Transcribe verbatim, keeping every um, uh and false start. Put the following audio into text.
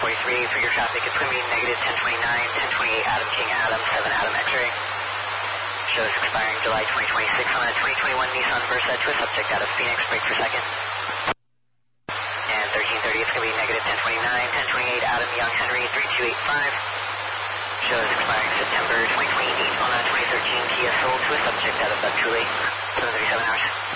forty-three for your traffic. It's going to be negative ten twenty-nine, ten twenty-eight Adam King Adam, seven Adam X-ray. Shows expiring July twenty twenty-six on a twenty twenty-one Nissan Versa to a subject out of Phoenix, break for second. And thirteen thirty, it's going to be negative ten twenty-nine, ten twenty-eight Adam Young Henry, three two eight five. Shows expiring September twenty twenty-eight on a twenty thirteen Kia Soul to a subject out of Bud Cooley, seven thirty-seven hours.